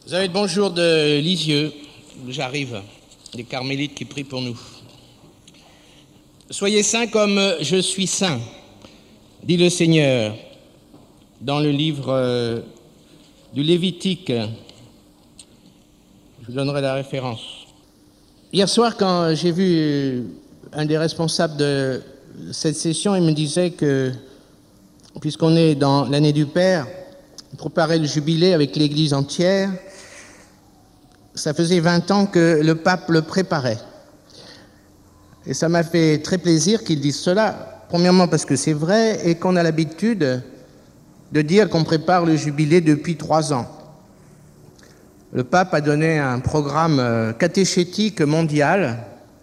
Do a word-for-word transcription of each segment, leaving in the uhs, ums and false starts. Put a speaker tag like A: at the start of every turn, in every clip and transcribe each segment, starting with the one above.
A: Vous avez le bonjour de Lisieux, j'arrive, des carmélites qui prient pour nous. Soyez saints comme je suis saint, dit le Seigneur dans le livre du Lévitique. Je vous donnerai la référence. Hier soir, quand j'ai vu un des responsables de cette session, il me disait que, puisqu'on est dans l'année du Père, préparer le jubilé avec l'Église entière, ça faisait vingt ans que le pape le préparait. Et ça m'a fait très plaisir qu'il dise cela, premièrement parce que c'est vrai et qu'on a l'habitude de dire qu'on prépare le jubilé depuis trois ans. Le pape a donné un programme catéchétique mondial,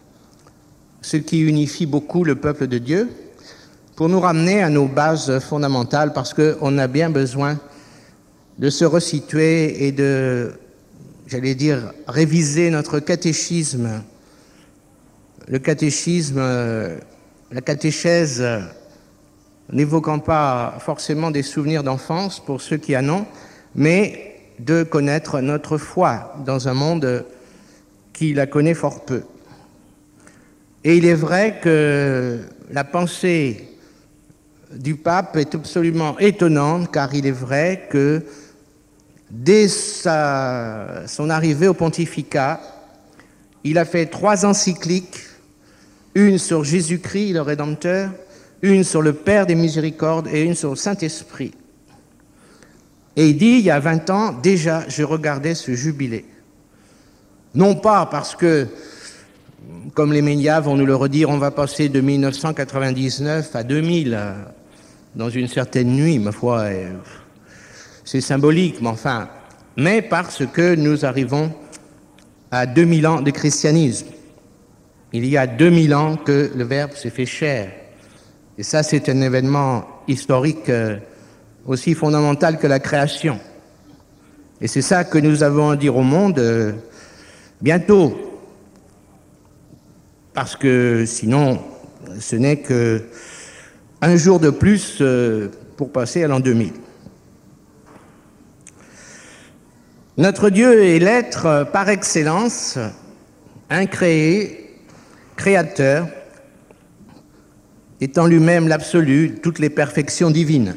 A: ce qui unifie beaucoup le peuple de Dieu, pour nous ramener à nos bases fondamentales, parce qu'on a bien besoin de se resituer et de, j'allais dire, réviser notre catéchisme. Le catéchisme, la catéchèse, n'évoquant pas forcément des souvenirs d'enfance pour ceux qui en ont, mais de connaître notre foi dans un monde qui la connaît fort peu. Et il est vrai que la pensée du pape est absolument étonnante, car il est vrai que dès sa, son arrivée au pontificat, il a fait trois encycliques, une sur Jésus-Christ, le Rédempteur, une sur le Père des miséricordes et une sur le Saint-Esprit. Et il dit, il y a vingt ans, déjà, je regardais ce jubilé. Non pas parce que, comme les médias vont nous le redire, on va passer de mille neuf cent quatre-vingt-dix-neuf à deux mille, dans une certaine nuit, ma foi, c'est symbolique, mais enfin, mais parce que nous arrivons à deux mille ans de christianisme. Il y a deux mille ans que le Verbe s'est fait chair. Et ça, c'est un événement historique aussi fondamental que la création. Et c'est ça que nous avons à dire au monde euh, bientôt. Parce que sinon, ce n'est qu'un jour de plus euh, pour passer à l'an deux mille. Notre Dieu est l'être par excellence, incréé, créateur, étant lui-même l'absolu, toutes les perfections divines.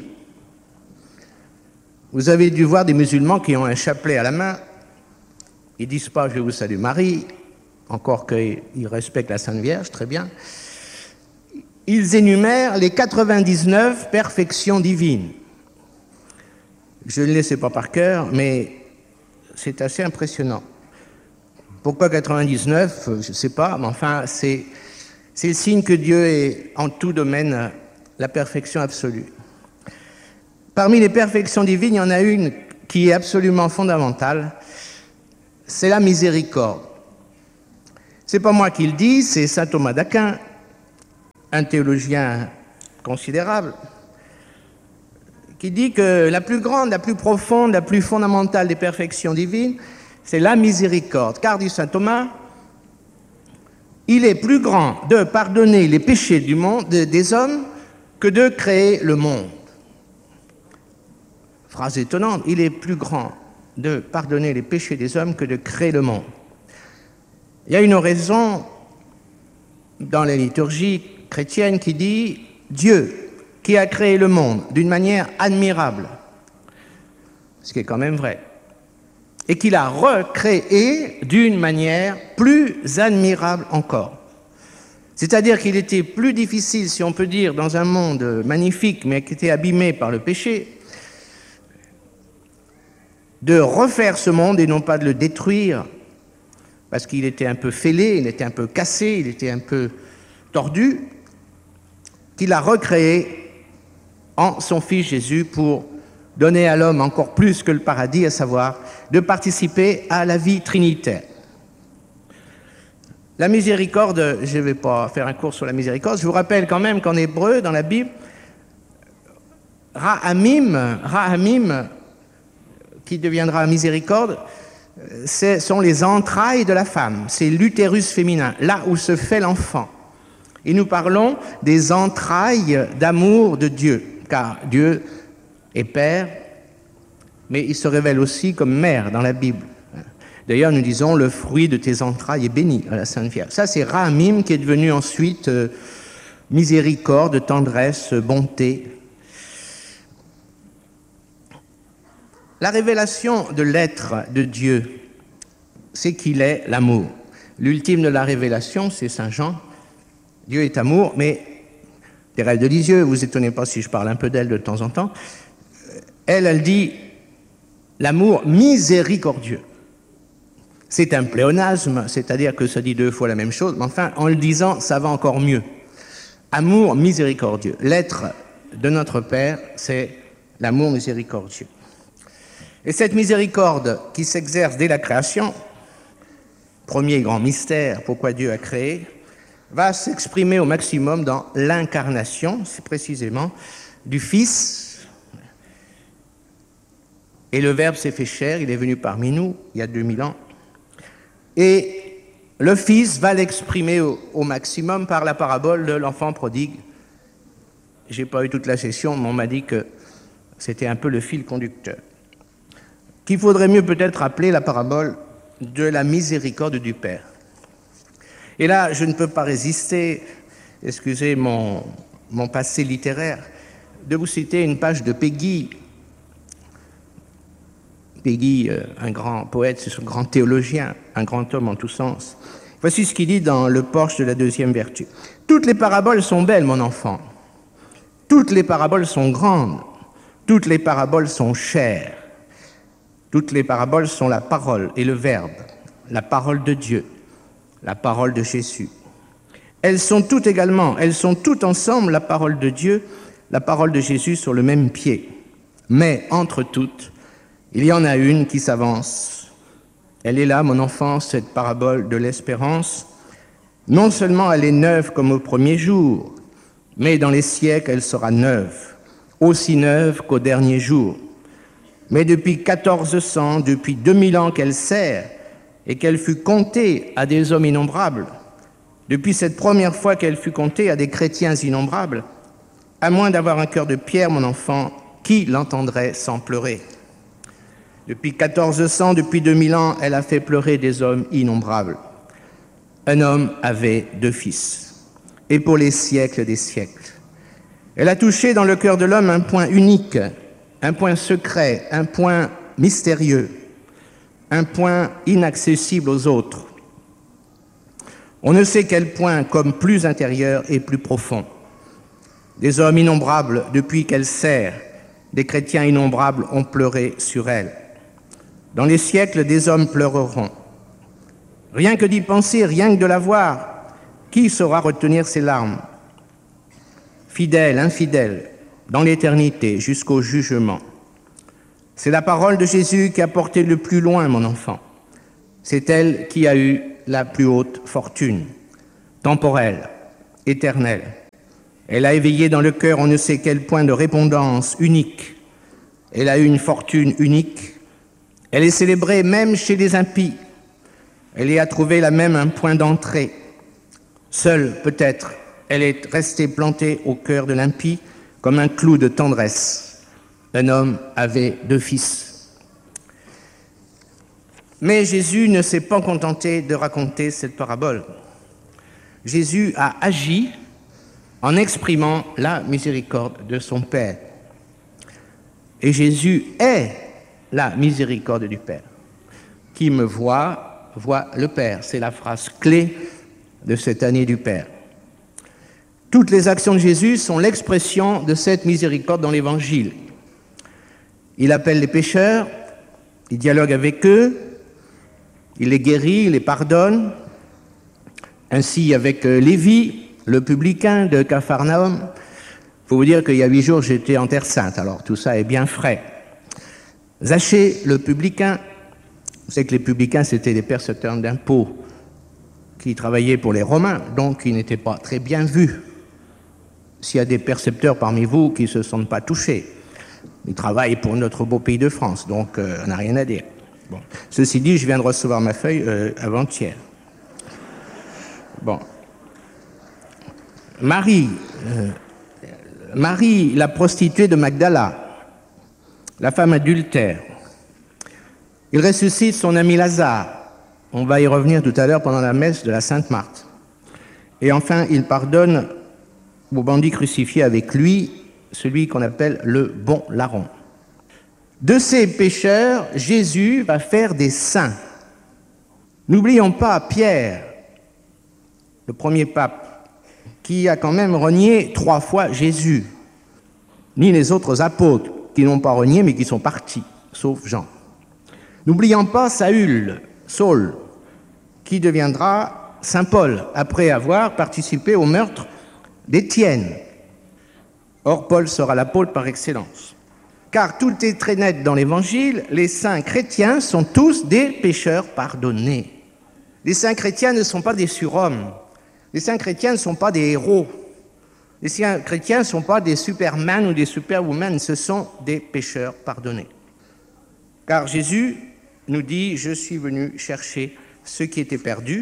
A: Vous avez dû voir des musulmans qui ont un chapelet à la main. Ils ne disent pas « Je vous salue Marie », encore qu'ils respectent la Sainte Vierge, très bien. Ils énumèrent les quatre-vingt-dix-neuf perfections divines. Je ne les sais pas par cœur, mais c'est assez impressionnant. Pourquoi quatre-vingt-dix-neuf? Je ne sais pas, mais enfin, c'est, c'est le signe que Dieu est en tout domaine la perfection absolue. Parmi les perfections divines, il y en a une qui est absolument fondamentale, c'est la miséricorde. C'est pas moi qui le dis, c'est saint Thomas d'Aquin, un théologien considérable, qui dit que la plus grande, la plus profonde, la plus fondamentale des perfections divines, c'est la miséricorde. Car, dit saint Thomas, il est plus grand de pardonner les péchés du monde, des hommes que de créer le monde. Phrase étonnante, il est plus grand de pardonner les péchés des hommes que de créer le monde. Il y a une oraison dans la liturgie chrétienne qui dit « Dieu qui a créé le monde d'une manière admirable », ce qui est quand même vrai, et qui l'a recréé d'une manière plus admirable encore. C'est-à-dire qu'il était plus difficile, si on peut dire, dans un monde magnifique, mais qui était abîmé par le péché, de refaire ce monde et non pas de le détruire, parce qu'il était un peu fêlé, il était un peu cassé, il était un peu tordu, qu'il a recréé en son Fils Jésus pour donner à l'homme encore plus que le paradis, à savoir de participer à la vie trinitaire. La miséricorde, je ne vais pas faire un cours sur la miséricorde, je vous rappelle quand même qu'en hébreu, dans la Bible, Rahamim, Rahamim, qui deviendra miséricorde, ce sont les entrailles de la femme, c'est l'utérus féminin, là où se fait l'enfant. Et nous parlons des entrailles d'amour de Dieu, car Dieu est Père, mais il se révèle aussi comme Mère dans la Bible. D'ailleurs, nous disons, le fruit de tes entrailles est béni à la Sainte Vierge. Ça, c'est Rahamim qui est devenu ensuite euh, miséricorde, tendresse, bonté. La révélation de l'être de Dieu, c'est qu'il est l'amour. L'ultime de la révélation, c'est Saint Jean. Dieu est amour, mais Thérèse de Lisieux, vous étonnez pas si je parle un peu d'elle de temps en temps, elle, elle dit l'amour miséricordieux. C'est un pléonasme, c'est-à-dire que ça dit deux fois la même chose, mais enfin, en le disant, ça va encore mieux. Amour miséricordieux. L'être de notre Père, c'est l'amour miséricordieux. Et cette miséricorde qui s'exerce dès la création, premier grand mystère, pourquoi Dieu a créé, va s'exprimer au maximum dans l'incarnation, c'est précisément du Fils. Et le Verbe s'est fait chair, il est venu parmi nous il y a deux mille ans. Et le Fils va l'exprimer au, au maximum par la parabole de l'enfant prodigue. Je n'ai pas eu toute la session, mais on m'a dit que c'était un peu le fil conducteur. Qu'il faudrait mieux peut-être appeler la parabole de la miséricorde du Père. Et là, je ne peux pas résister, excusez mon, mon passé littéraire, de vous citer une page de Péguy. Péguy, un grand poète, c'est un grand théologien, un grand homme en tous sens. Voici ce qu'il dit dans Le Porche de la deuxième vertu. « Toutes les paraboles sont belles, mon enfant. Toutes les paraboles sont grandes. Toutes les paraboles sont chères. Toutes les paraboles sont la parole et le Verbe, la parole de Dieu, la parole de Jésus. Elles sont toutes également, elles sont toutes ensemble la parole de Dieu, la parole de Jésus sur le même pied. Mais entre toutes, il y en a une qui s'avance. Elle est là, mon enfant, cette parabole de l'espérance. Non seulement elle est neuve comme au premier jour, mais dans les siècles, elle sera neuve, aussi neuve qu'au dernier jour. Mais depuis quatorze cents, depuis deux mille ans qu'elle sert et qu'elle fut comptée à des hommes innombrables, depuis cette première fois qu'elle fut comptée à des chrétiens innombrables, à moins d'avoir un cœur de pierre, mon enfant, qui l'entendrait sans pleurer? Depuis quatorze cents, depuis deux mille ans, elle a fait pleurer des hommes innombrables. Un homme avait deux fils, et pour les siècles des siècles. Elle a touché dans le cœur de l'homme un point unique, un point secret, un point mystérieux, un point inaccessible aux autres. On ne sait quel point comme plus intérieur et plus profond. Des hommes innombrables, depuis qu'elle sert, des chrétiens innombrables ont pleuré sur elle. Dans les siècles, des hommes pleureront. Rien que d'y penser, rien que de la voir, qui saura retenir ses larmes? Fidèle, infidèle, dans l'éternité, jusqu'au jugement. C'est la parole de Jésus qui a porté le plus loin, mon enfant. C'est elle qui a eu la plus haute fortune, temporelle, éternelle. Elle a éveillé dans le cœur on ne sait quel point de répondance unique. Elle a eu une fortune unique. Elle est célébrée même chez les impies. Elle y a trouvé la même un point d'entrée. Seule, peut-être, elle est restée plantée au cœur de l'impie comme un clou de tendresse. Un homme avait deux fils. Mais Jésus ne s'est pas contenté de raconter cette parabole. Jésus a agi en exprimant la miséricorde de son Père. Et Jésus est la miséricorde du Père. Qui me voit, voit le Père. C'est la phrase clé de cette année du Père. Toutes les actions de Jésus sont l'expression de cette miséricorde dans l'Évangile. Il appelle les pécheurs, il dialogue avec eux, il les guérit, il les pardonne. Ainsi avec Lévi, le publicain de Capharnaüm. Il faut vous dire qu'il y a huit jours, j'étais en Terre Sainte, alors tout ça est bien frais. Zachée, le publicain, vous savez que les publicains, c'était des percepteurs d'impôts qui travaillaient pour les Romains, donc ils n'étaient pas très bien vus. S'il y a des percepteurs parmi vous qui ne se sentent pas touchés, ils travaillent pour notre beau pays de France, donc euh, on n'a rien à dire. Bon. Ceci dit, je viens de recevoir ma feuille euh, avant-hier. Bon. Marie, euh, Marie, la prostituée de Magdala, la femme adultère. Il ressuscite son ami Lazare. On va y revenir tout à l'heure pendant la messe de la Sainte Marthe. Et enfin, il pardonne aux bandits crucifiés avec lui, celui qu'on appelle le bon larron. De ces pécheurs, Jésus va faire des saints. N'oublions pas Pierre, le premier pape, qui a quand même renié trois fois Jésus, ni les autres apôtres qui n'ont pas renié mais qui sont partis, sauf Jean. N'oublions pas Saül, Saul, qui deviendra Saint Paul après avoir participé au meurtre d'Étienne. Or, Paul sera l'apôtre par excellence. Car tout est très net dans l'Évangile, les saints chrétiens sont tous des pécheurs pardonnés. Les saints chrétiens ne sont pas des surhommes. Les saints chrétiens ne sont pas des héros. Les saints chrétiens ne sont pas des superman ou des superwomen, ce sont des pécheurs pardonnés. Car Jésus nous dit « Je suis venu chercher ceux qui étaient perdus.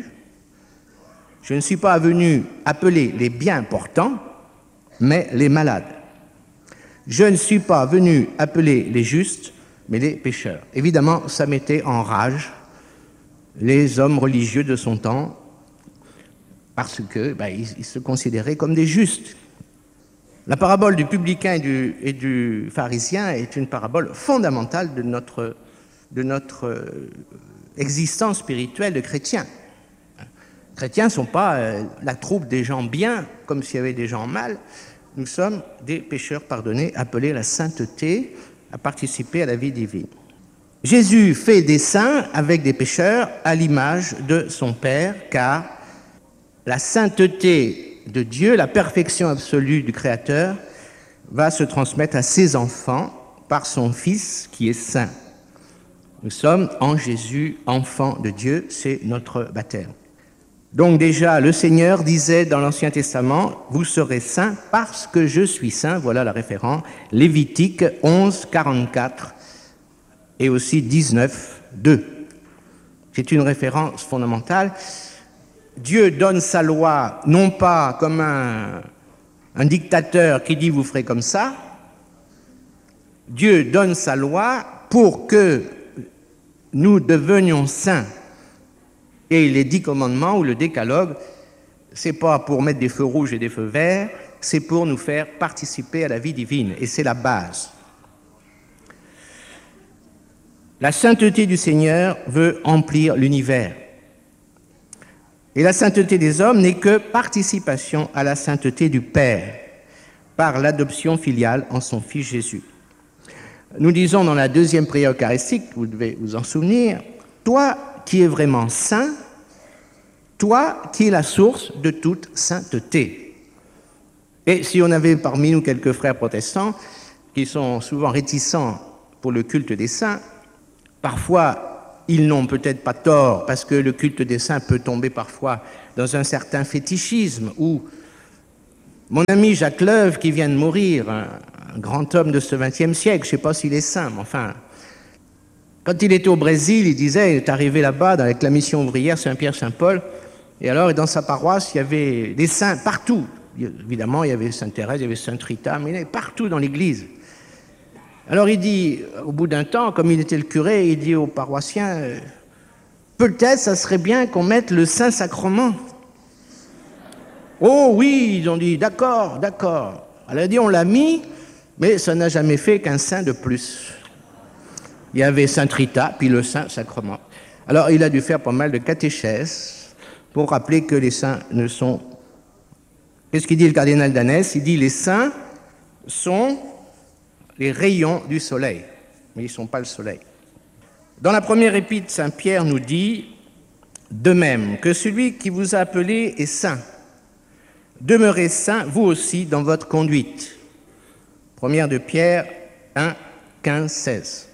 A: Je ne suis pas venu appeler les bien portants, mais les malades. Je ne suis pas venu appeler les justes, mais les pécheurs. » Évidemment, ça mettait en rage les hommes religieux de son temps, parce que ben, ils, ils se considéraient comme des justes. La parabole du publicain et du, et du pharisien est une parabole fondamentale de notre, de notre existence spirituelle de chrétiens. Les chrétiens ne sont pas euh, la troupe des gens bien, comme s'il y avait des gens mal. Nous sommes des pécheurs pardonnés, appelés à la sainteté, à participer à la vie divine. Jésus fait des saints avec des pécheurs à l'image de son Père, car la sainteté de Dieu, la perfection absolue du Créateur, va se transmettre à ses enfants par son Fils qui est saint. Nous sommes en Jésus, enfants de Dieu, c'est notre baptême. Donc déjà, le Seigneur disait dans l'Ancien Testament, « Vous serez saints parce que je suis saint », voilà la référence, Lévitique onze, quarante-quatre et aussi dix-neuf, deux. C'est une référence fondamentale. Dieu donne sa loi non pas comme un, un dictateur qui dit « vous ferez comme ça », Dieu donne sa loi pour que nous devenions saints. Et les dix commandements ou le décalogue, ce n'est pas pour mettre des feux rouges et des feux verts, c'est pour nous faire participer à la vie divine, et c'est la base. La sainteté du Seigneur veut emplir l'univers. Et la sainteté des hommes n'est que participation à la sainteté du Père, par l'adoption filiale en son Fils Jésus. Nous disons dans la deuxième prière eucharistique, vous devez vous en souvenir, « Toi qui es vraiment saint, toi qui es la source de toute sainteté. » Et si on avait parmi nous quelques frères protestants qui sont souvent réticents pour le culte des saints, parfois ils n'ont peut-être pas tort parce que le culte des saints peut tomber parfois dans un certain fétichisme où mon ami Jacques Leuve qui vient de mourir, un, un grand homme de ce vingtième siècle, je ne sais pas s'il est saint, mais enfin, quand il était au Brésil, il disait, il est arrivé là-bas avec la mission ouvrière Saint-Pierre-Saint-Paul, et alors dans sa paroisse, il y avait des saints partout. Évidemment, il y avait Sainte Thérèse, il y avait Sainte Rita, mais il y avait partout dans l'église. Alors il dit, au bout d'un temps, comme il était le curé, il dit aux paroissiens, peut-être ça serait bien qu'on mette le Saint-Sacrement. Oh oui, ils ont dit, d'accord, d'accord. Elle a dit, on l'a mis, mais ça n'a jamais fait qu'un saint de plus. Il y avait Sainte Rita, puis le Saint-Sacrement. Alors il a dû faire pas mal de catéchèses pour rappeler que les saints ne sont... Qu'est-ce qu'il dit le cardinal d'Anès? Il dit, les saints sont les rayons du soleil, mais ils ne sont pas le soleil. Dans la première épître, saint Pierre nous dit, de même que celui qui vous a appelé est saint, demeurez saint vous aussi dans votre conduite. Première de Pierre un, quinze, seize.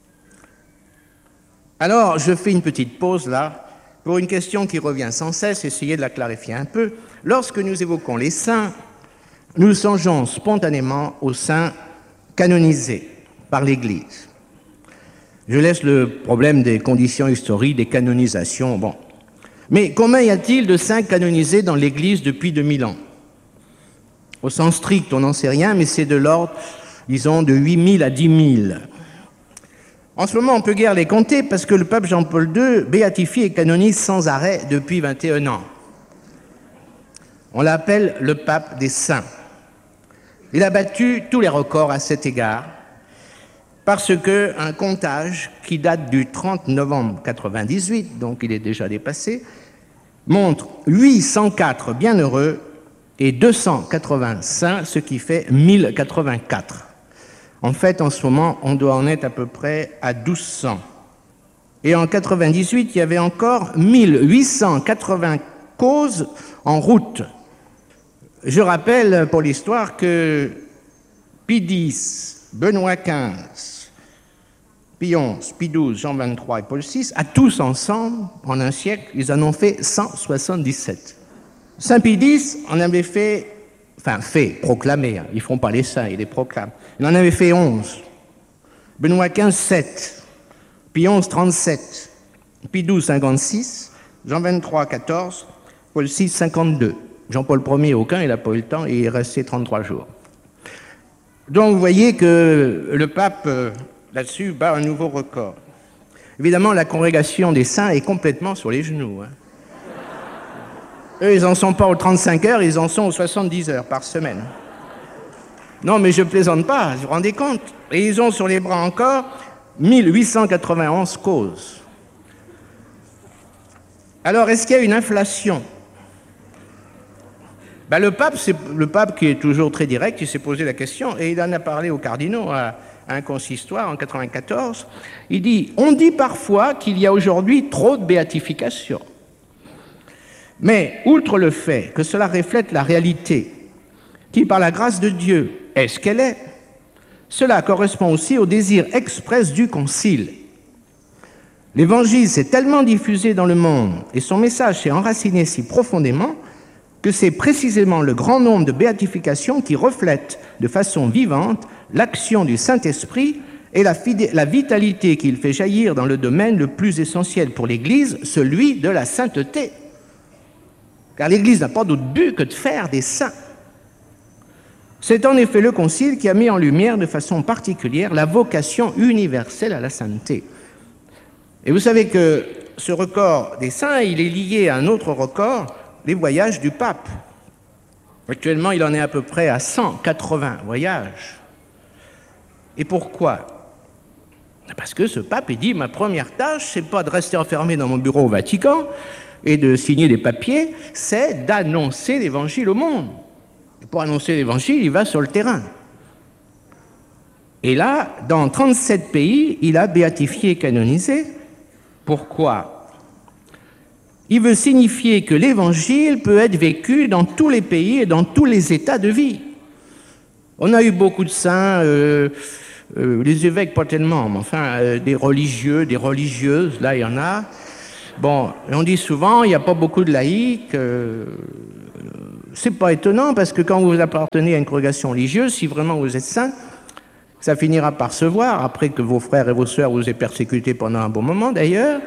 A: Alors, je fais une petite pause là, pour une question qui revient sans cesse, essayez de la clarifier un peu. Lorsque nous évoquons les saints, nous songeons spontanément aux saints canonisés par l'Église. Je laisse le problème des conditions historiques, des canonisations, bon. Mais combien y a-t-il de saints canonisés dans l'Église depuis deux mille ans? Au sens strict, on n'en sait rien, mais c'est de l'ordre, disons, de huit mille à dix mille. En ce moment, on peut guère les compter parce que le pape Jean-Paul deux béatifie et canonise sans arrêt depuis vingt et un ans. On l'appelle le pape des saints. Il a battu tous les records à cet égard parce qu'un comptage qui date du trente novembre quatre-vingt-dix-huit, donc il est déjà dépassé, montre huit cent quatre bienheureux et deux cent quatre-vingts saints, ce qui fait mille quatre-vingt-quatre. En fait, en ce moment, on doit en être à peu près à douze cents. Et en quatre-vingt-dix-huit, il y avait encore mille huit cent quatre-vingts causes en route. Je rappelle pour l'histoire que Pie dix, Benoît quinze, Pie onze, Pie douze, Jean vingt-trois et Paul six, à tous ensemble, en un siècle, ils en ont fait cent soixante-dix-sept. Saint Pie dix en avait fait, enfin fait, proclamé, hein, ils ne font pas les saints, ils les proclament. Il en avait fait onze. Benoît quinze, sept. Pie onze, trente-sept. Pie douze, cinquante-six. Jean vingt-trois, quatorze. Paul six, cinquante-deux. Jean-Paul Ier, aucun, il n'a pas eu le temps, et il est resté trente-trois jours. Donc vous voyez que le pape, euh, là-dessus, bat un nouveau record. Évidemment, la congrégation des saints est complètement sur les genoux. Hein. Eux, ils n'en sont pas aux trente-cinq heures, ils en sont aux soixante-dix heures par semaine. Non, mais je ne plaisante pas, vous vous rendez compte? Et ils ont sur les bras encore mille huit cent quatre-vingt-onze causes. Alors, est-ce qu'il y a une inflation? Ben, le pape, c'est le pape qui est toujours très direct, il s'est posé la question, et il en a parlé aux cardinaux à, à un consistoire en quatre-vingt-quatorze. Il dit, on dit parfois qu'il y a aujourd'hui trop de béatification. Mais, outre le fait que cela reflète la réalité, qui, par la grâce de Dieu, est ce qu'elle est, cela correspond aussi au désir express du Concile. L'Évangile s'est tellement diffusé dans le monde et son message s'est enraciné si profondément que c'est précisément le grand nombre de béatifications qui reflètent de façon vivante l'action du Saint-Esprit et la, la vitalité qu'il fait jaillir dans le domaine le plus essentiel pour l'Église, celui de la sainteté. Car l'Église n'a pas d'autre but que de faire des saints. C'est en effet le Concile qui a mis en lumière de façon particulière la vocation universelle à la sainteté. Et vous savez que ce record des saints, il est lié à un autre record, les voyages du pape. Actuellement, il en est à peu près à cent quatre-vingts voyages. Et pourquoi? Parce que ce pape, il dit, ma première tâche, c'est pas de rester enfermé dans mon bureau au Vatican et de signer des papiers, c'est d'annoncer l'Évangile au monde. Et pour annoncer l'Évangile, il va sur le terrain. Et là, dans trente-sept pays, il a béatifié et canonisé. Pourquoi? Il veut signifier que l'Évangile peut être vécu dans tous les pays et dans tous les états de vie. On a eu beaucoup de saints, euh, euh, les évêques pas tellement, mais enfin, euh, des religieux, des religieuses, là il y en a. Bon, on dit souvent, il n'y a pas beaucoup de laïcs. Euh, c'est pas étonnant parce que quand vous appartenez à une congrégation religieuse, si vraiment vous êtes saint, ça finira par se voir, après que vos frères et vos sœurs vous aient persécutés pendant un bon moment d'ailleurs.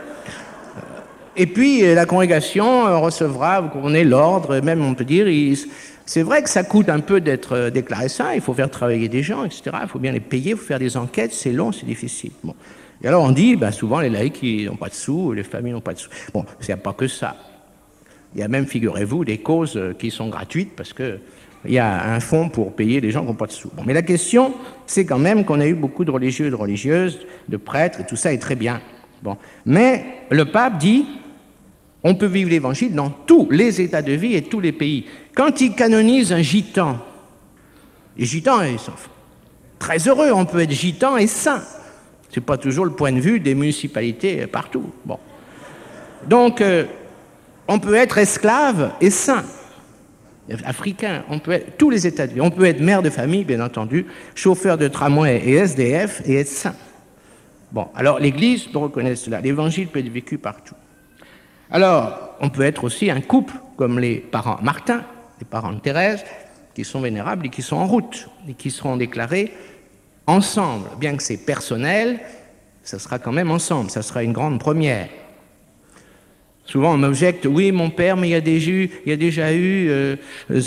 A: Et puis la congrégation recevra, vous comprenez, l'ordre, même on peut dire, il, c'est vrai que ça coûte un peu d'être déclaré saint, il faut faire travailler des gens, et cetera. Il faut bien les payer, il faut faire des enquêtes, c'est long, c'est difficile. Bon. Et alors on dit, ben, souvent les laïcs ils n'ont pas de sous, les familles n'ont pas de sous. Bon, il n'y a pas que ça. Il y a même, figurez-vous, des causes qui sont gratuites parce qu'il y a un fonds pour payer les gens qui n'ont pas de sous. Bon, mais la question, c'est quand même qu'on a eu beaucoup de religieux et de religieuses, de prêtres, et tout ça est très bien. Bon. Mais le pape dit, on peut vivre l'Évangile dans tous les états de vie et tous les pays. Quand il canonise un gitan, les gitans, ils sont très heureux, on peut être gitan et saint. Ce n'est pas toujours le point de vue des municipalités partout. Bon. Donc, euh, on peut être esclave et saint. Africain, on peut être tous les états de vie. On peut être mère de famille, bien entendu, chauffeur de tramway et S D F et être saint. Bon, alors l'Église doit reconnaître cela. L'Évangile peut être vécu partout. Alors, on peut être aussi un couple, comme les parents Martin, les parents de Thérèse, qui sont vénérables et qui sont en route, et qui seront déclarés ensemble. Bien que c'est personnel, ça sera quand même ensemble, ça sera une grande première. Souvent, on m'objecte, oui, mon père, mais il y a déjà eu, il y a déjà eu euh,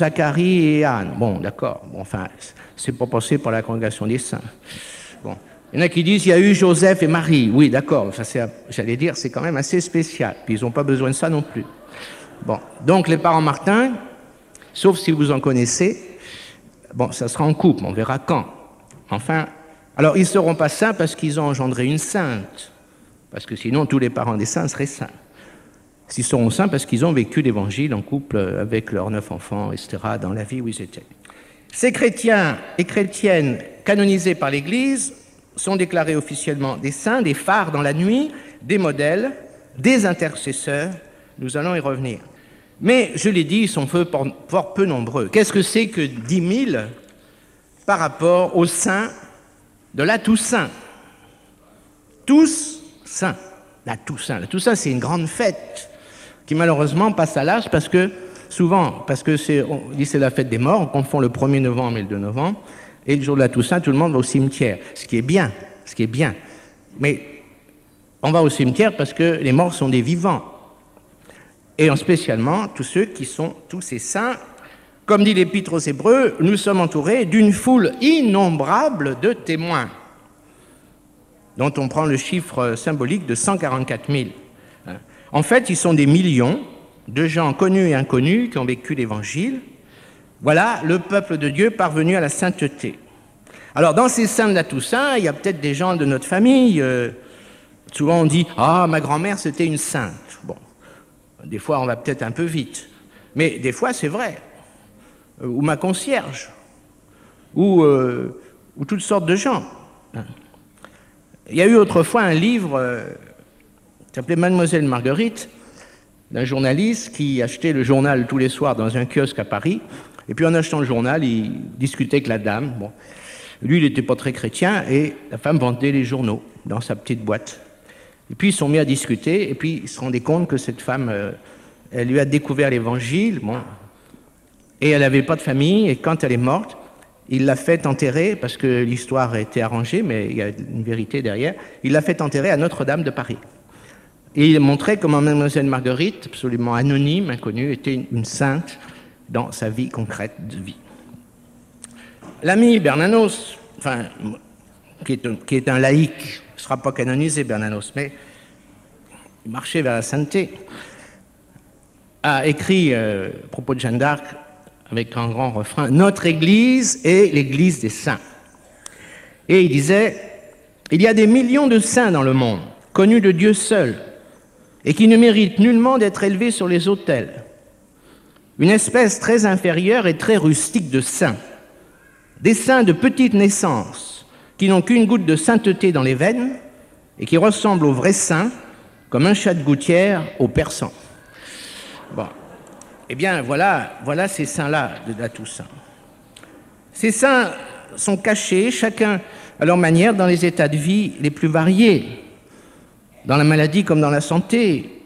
A: Zacharie et Anne. Bon, d'accord, bon, enfin, c'est pas passé par la congrégation des saints. Bon. Il y en a qui disent il y a eu Joseph et Marie. Oui, d'accord, j'allais dire, c'est quand même assez spécial. Puis ils n'ont pas besoin de ça non plus. Bon, donc les parents Martin, sauf si vous en connaissez, bon, ça sera en couple, on verra quand. Enfin, alors ils ne seront pas saints parce qu'ils ont engendré une sainte, parce que sinon tous les parents des saints seraient saints. Ils seront saints parce qu'ils ont vécu l'Évangile en couple avec leurs neuf enfants, et cetera, dans la vie où ils étaient. Ces chrétiens et chrétiennes canonisés par l'Église sont déclarés officiellement des saints, des phares dans la nuit, des modèles, des intercesseurs. Nous allons y revenir. Mais, je l'ai dit, ils sont fort peu nombreux. Qu'est-ce que c'est que dix mille par rapport aux saints de la Toussaint? Tous saints. La Toussaint. La Toussaint, c'est une grande fête qui malheureusement passe à l'âge parce que, souvent, parce que c'est, on dit c'est la fête des morts, on confond le premier novembre et le deux novembre, et le jour de la Toussaint, tout le monde va au cimetière, ce qui est bien, ce qui est bien. Mais on va au cimetière parce que les morts sont des vivants. Et en spécialement tous ceux qui sont tous ces saints. Comme dit l'Épître aux Hébreux, nous sommes entourés d'une foule innombrable de témoins, dont on prend le chiffre symbolique de cent quarante-quatre mille. En fait, ils sont des millions de gens connus et inconnus qui ont vécu l'Évangile. Voilà le peuple de Dieu parvenu à la sainteté. Alors, dans ces saints de la Toussaint, il y a peut-être des gens de notre famille. Euh, souvent, on dit « Ah, ma grand-mère, c'était une sainte. » Bon, des fois, on va peut-être un peu vite. Mais des fois, c'est vrai. Euh, ou ma concierge. Ou, euh, ou toutes sortes de gens. Il y a eu autrefois un livre euh, qui s'appelait Mademoiselle Marguerite, d'un journaliste qui achetait le journal tous les soirs dans un kiosque à Paris. Et puis en achetant le journal, il discutait avec la dame. Bon. Lui, il n'était pas très chrétien et la femme vendait les journaux dans sa petite boîte. Et puis ils se sont mis à discuter et puis ils se rendaient compte que cette femme, euh, elle lui a découvert l'Évangile, bon, et elle n'avait pas de famille. Et quand elle est morte, il l'a fait enterrer, parce que l'histoire a été arrangée, mais il y a une vérité derrière, il l'a fait enterrer à Notre-Dame de Paris. Et il montrait comment Mademoiselle Marguerite, absolument anonyme, inconnue, était une sainte dans sa vie concrète de vie. L'ami Bernanos, enfin, qui est un, qui est un laïc, ne sera pas canonisé Bernanos, mais il marchait vers la sainteté, a écrit euh, à propos de Jeanne d'Arc avec un grand refrain « Notre Église est l'Église des saints ». Et il disait « Il y a des millions de saints dans le monde, connus de Dieu seul, et qui ne méritent nullement d'être élevés sur les autels. Une espèce très inférieure et très rustique de saints, des saints de petite naissance, qui n'ont qu'une goutte de sainteté dans les veines et qui ressemblent aux vrais saints, comme un chat de gouttière au persan. » Bon. Eh bien, voilà, voilà ces saints-là de la Toussaint. Ces saints sont cachés, chacun à leur manière, dans les états de vie les plus variés, dans la maladie comme dans la santé,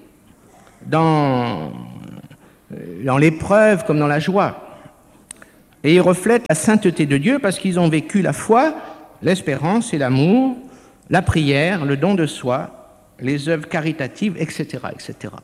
A: dans, dans l'épreuve comme dans la joie. Et ils reflètent la sainteté de Dieu parce qu'ils ont vécu la foi, l'espérance et l'amour, la prière, le don de soi, les œuvres caritatives, et cetera, et cetera.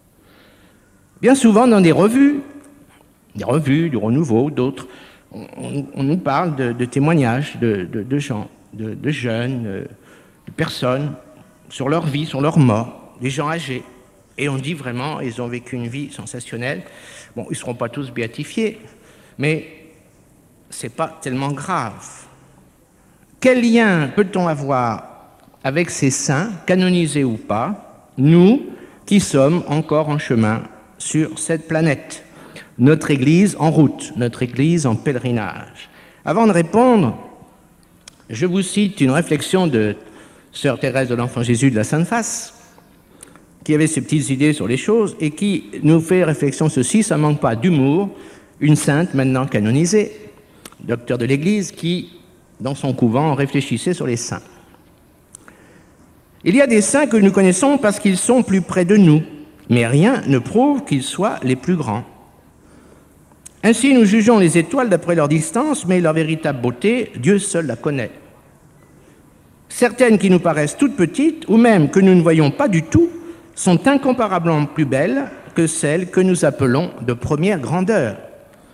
A: Bien souvent, dans des revues, des revues, du Renouveau, d'autres, on, on nous parle de, de témoignages de, de, de gens, de, de jeunes, de personnes, sur leur vie, sur leur mort, des gens âgés. Et on dit vraiment, ils ont vécu une vie sensationnelle. Bon, ils ne seront pas tous béatifiés, mais ce n'est pas tellement grave. Quel lien peut-on avoir avec ces saints, canonisés ou pas, nous qui sommes encore en chemin sur cette planète, notre Église en route, notre Église en pèlerinage? Avant de répondre, je vous cite une réflexion de Sœur Thérèse de l'Enfant Jésus de la Sainte Face, qui avait ses petites idées sur les choses et qui nous fait réflexion ceci, ça ne manque pas d'humour, une sainte maintenant canonisée, docteur de l'Église, qui, dans son couvent, réfléchissait sur les saints. Il y a des saints que nous connaissons parce qu'ils sont plus près de nous, mais rien ne prouve qu'ils soient les plus grands. Ainsi, nous jugeons les étoiles d'après leur distance, mais leur véritable beauté, Dieu seul la connaît. Certaines qui nous paraissent toutes petites, ou même que nous ne voyons pas du tout, sont incomparablement plus belles que celles que nous appelons de première grandeur.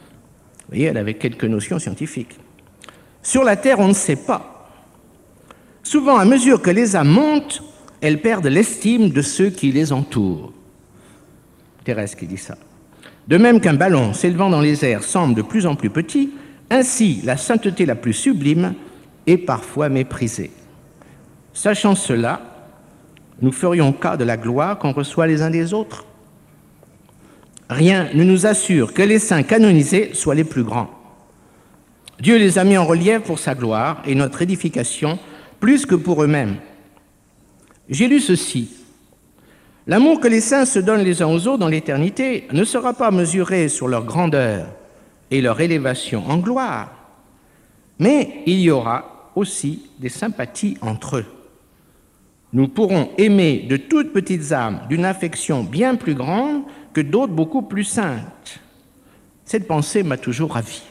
A: Vous voyez, elle avait quelques notions scientifiques. Sur la Terre, on ne sait pas. Souvent, à mesure que les âmes montent, elles perdent l'estime de ceux qui les entourent. Thérèse qui dit ça. De même qu'un ballon s'élevant dans les airs semble de plus en plus petit, ainsi la sainteté la plus sublime est parfois méprisée. Sachant cela, nous ferions cas de la gloire qu'on reçoit les uns des autres. Rien ne nous assure que les saints canonisés soient les plus grands. Dieu les a mis en relief pour sa gloire et notre édification, plus que pour eux-mêmes. J'ai lu ceci. L'amour que les saints se donnent les uns aux autres dans l'éternité ne sera pas mesuré sur leur grandeur et leur élévation en gloire, mais il y aura aussi des sympathies entre eux. Nous pourrons aimer de toutes petites âmes d'une affection bien plus grande que d'autres beaucoup plus saintes. Cette pensée m'a toujours ravi.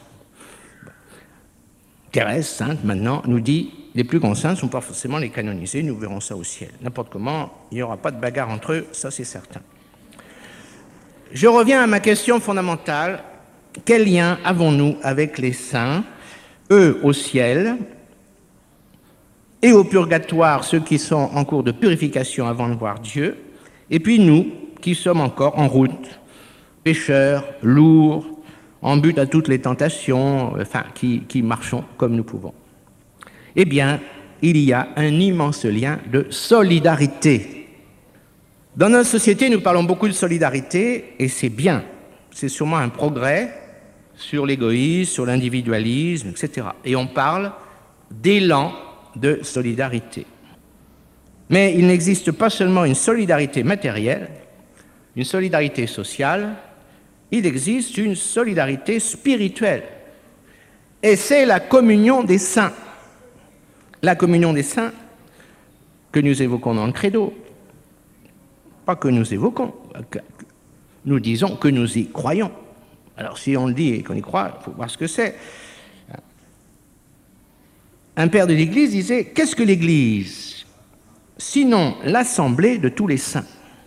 A: Thérèse, sainte, maintenant, nous dit « les plus grands saints ne sont pas forcément les canonisés, nous verrons ça au ciel. N'importe comment, il n'y aura pas de bagarre entre eux, ça c'est certain. » Je reviens à ma question fondamentale. Quel lien avons-nous avec les saints, eux au ciel, et au purgatoire, ceux qui sont en cours de purification avant de voir Dieu, et puis nous, qui sommes encore en route, pécheurs, lourds, en but à toutes les tentations, enfin, qui, qui marchons comme nous pouvons. Eh bien, il y a un immense lien de solidarité. Dans notre société, nous parlons beaucoup de solidarité, et c'est bien. C'est sûrement un progrès sur l'égoïsme, sur l'individualisme, et cetera. Et on parle d'élan de solidarité. Mais il n'existe pas seulement une solidarité matérielle, une solidarité sociale, il existe une solidarité spirituelle. Et c'est la communion des saints. La communion des saints que nous évoquons dans le credo. Pas que nous évoquons, nous disons que nous y croyons. Alors si on le dit et qu'on y croit, il faut voir ce que c'est. Un père de l'Église disait « Qu'est-ce que l'Église ? Sinon l'assemblée de tous les saints. »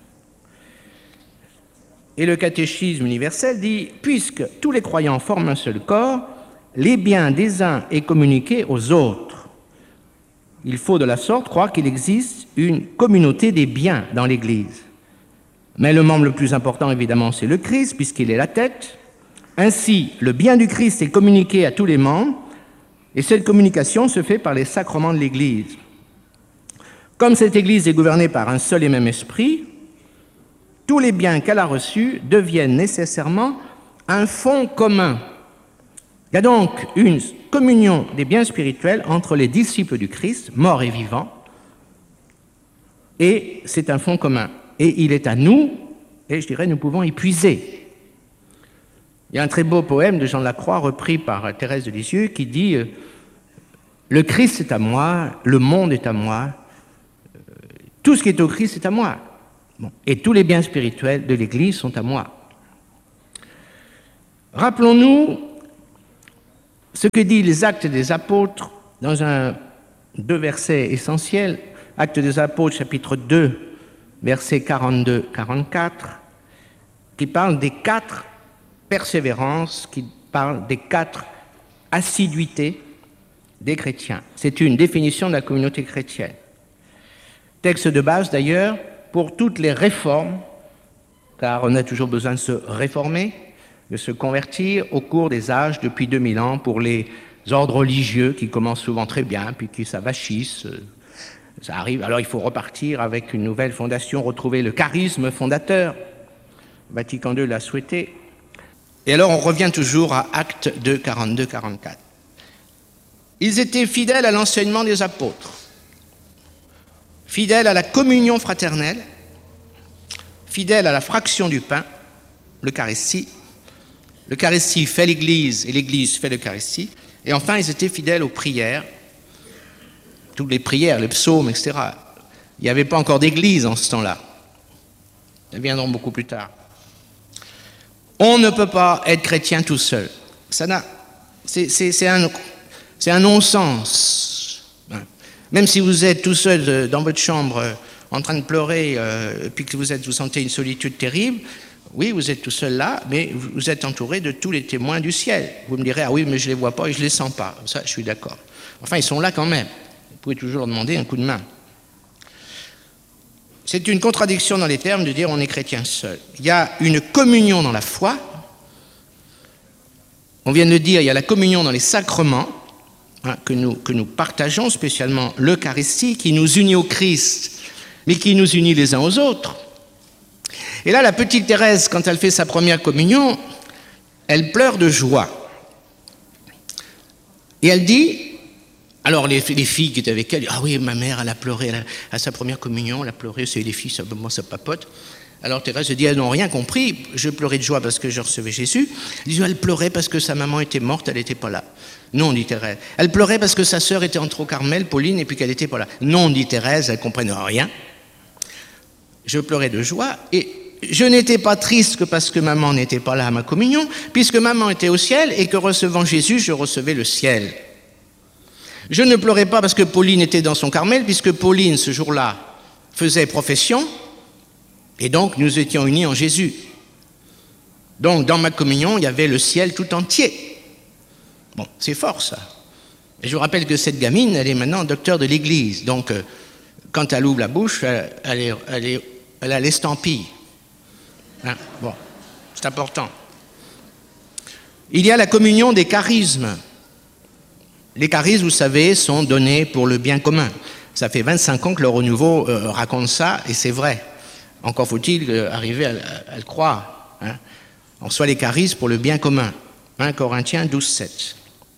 A: Et le catéchisme universel dit « Puisque tous les croyants forment un seul corps, les biens des uns est communiqué aux autres. Il faut de la sorte croire qu'il existe une communauté des biens dans l'Église. Mais le membre le plus important, évidemment, c'est le Christ, puisqu'il est la tête. Ainsi, le bien du Christ est communiqué à tous les membres, et cette communication se fait par les sacrements de l'Église. Comme cette Église est gouvernée par un seul et même esprit, tous les biens qu'elle a reçus deviennent nécessairement un fonds commun. Il y a donc une communion des biens spirituels entre les disciples du Christ, morts et vivants, et c'est un fonds commun. Et il est à nous, et je dirais, nous pouvons y puiser. Il y a un très beau poème de Jean de la Croix, repris par Thérèse de Lisieux, qui dit « Le Christ est à moi, le monde est à moi, tout ce qui est au Christ est à moi. Bon. Et tous les biens spirituels de l'Église sont à moi. » Rappelons-nous ce que disent les Actes des Apôtres dans un, deux versets essentiels, Actes des Apôtres, chapitre deux, versets quarante-deux à quarante-quatre, qui parlent des quatre persévérances, qui parlent des quatre assiduités des chrétiens. C'est une définition de la communauté chrétienne. Texte de base d'ailleurs pour toutes les réformes, car on a toujours besoin de se réformer, de se convertir au cours des âges depuis deux mille ans pour les ordres religieux qui commencent souvent très bien, puis qui s'avachissent. Ça arrive, alors il faut repartir avec une nouvelle fondation, retrouver le charisme fondateur. Vatican deux l'a souhaité. Et alors on revient toujours à Actes deux, quarante-deux à quarante-quatre. Ils étaient fidèles à l'enseignement des apôtres, fidèles à la communion fraternelle, fidèles à la fraction du pain, l'Eucharistie. L'Eucharistie fait l'Église et l'Église fait l'Eucharistie. Et enfin, ils étaient fidèles aux prières, toutes les prières, les psaumes, et cetera. Il n'y avait pas encore d'église en ce temps-là. Elles viendront beaucoup plus tard. On ne peut pas être chrétien tout seul. Ça n'a, c'est, c'est, c'est un, c'est un non-sens. Même si vous êtes tout seul dans votre chambre en train de pleurer, euh, puis que vous, êtes, vous sentez une solitude terrible, oui, vous êtes tout seul là, mais vous êtes entouré de tous les témoins du ciel. Vous me direz, ah oui, mais je ne les vois pas et je ne les sens pas. Ça, je suis d'accord. Enfin, ils sont là quand même. pouvez toujours leur demander un coup de main. C'est une contradiction dans les termes de dire on est chrétien seul. Il y a une communion dans la foi. On vient de le dire, il y a la communion dans les sacrements hein, que, nous, que nous partageons, spécialement l'Eucharistie, qui nous unit au Christ, mais qui nous unit les uns aux autres. Et là, la petite Thérèse, quand elle fait sa première communion, elle pleure de joie. Et elle dit, alors les, les filles qui étaient avec elle, ah oui, ma mère, elle a pleuré elle a, à sa première communion, elle a pleuré, c'est les filles, ça, moi ça papote. Alors Thérèse dit, elles n'ont rien compris, je pleurais de joie parce que je recevais Jésus. Elle dit, elle pleurait parce que sa maman était morte, elle n'était pas là. Non, dit Thérèse. Elle pleurait parce que sa sœur était entrée au Carmel, Pauline, et puis qu'elle n'était pas là. Non, dit Thérèse, elle ne comprenait rien. Je pleurais de joie et je n'étais pas triste que parce que maman n'était pas là à ma communion, puisque maman était au ciel et que recevant Jésus, je recevais le ciel. Je ne pleurais pas parce que Pauline était dans son Carmel, puisque Pauline, ce jour-là, faisait profession, et donc nous étions unis en Jésus. Donc dans ma communion, il y avait le ciel tout entier. Bon, c'est fort ça. Et je vous rappelle que cette gamine, elle est maintenant docteur de l'Église, donc euh, quand elle ouvre la bouche, elle, elle, est, elle, est, elle a l'estampille. Hein, bon, c'est important. Il y a la communion des charismes. Les charismes, vous savez, sont donnés pour le bien commun. Ça fait vingt-cinq ans que le Renouveau euh, raconte ça, et c'est vrai. Encore faut-il arriver à, à, à le croire. Hein. On reçoit les charismes pour le bien commun. un Corinthiens douze, sept.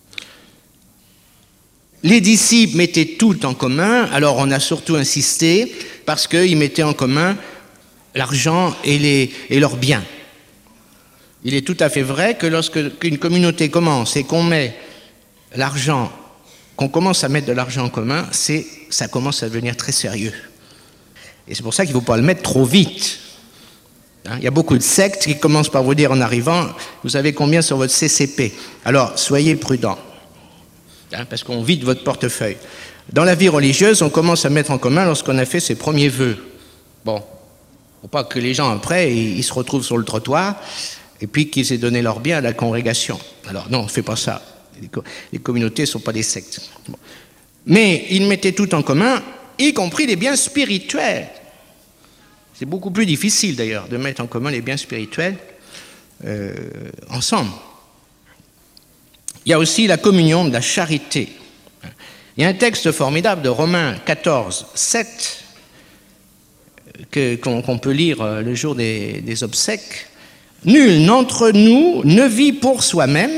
A: Les disciples mettaient tout en commun, alors on a surtout insisté parce qu'ils mettaient en commun l'argent et, les, et leurs biens. Il est tout à fait vrai que lorsqu'une communauté commence et qu'on met l'argent, qu'on commence à mettre de l'argent en commun, c'est, ça commence à devenir très sérieux. Et c'est pour ça qu'il ne faut pas le mettre trop vite. Hein, il y a beaucoup de sectes qui commencent par vous dire en arrivant, vous avez combien sur votre C C P? Alors, soyez prudents, hein, parce qu'on vide votre portefeuille. Dans la vie religieuse, on commence à mettre en commun lorsqu'on a fait ses premiers vœux. Bon, faut pas que les gens après, ils, ils se retrouvent sur le trottoir et puis qu'ils aient donné leur bien à la congrégation. Alors non, on ne fait pas ça. Les, co- les communautés ne sont pas des sectes. Bon. Mais ils mettaient tout en commun, y compris les biens spirituels. C'est beaucoup plus difficile d'ailleurs de mettre en commun les biens spirituels euh, ensemble. Il y a aussi la communion de la charité. Il y a un texte formidable de Romains quatorze, sept que, qu'on, qu'on peut lire le jour des, des obsèques. Nul d'entre nous ne vit pour soi-même,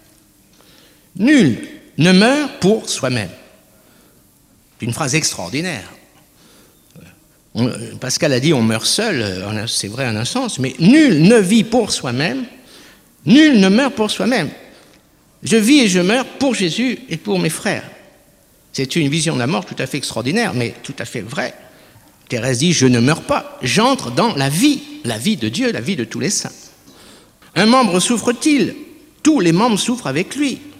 A: nul ne meurt pour soi-même. C'est une phrase extraordinaire. On, Pascal a dit on meurt seul, c'est vrai en un sens, mais nul ne vit pour soi-même, nul ne meurt pour soi-même. Je vis et je meurs pour Jésus et pour mes frères. C'est une vision de la mort tout à fait extraordinaire, mais tout à fait vraie. Thérèse dit, je ne meurs pas, j'entre dans la vie, la vie de Dieu, la vie de tous les saints. Un membre souffre-t-il? Tous les membres souffrent avec lui.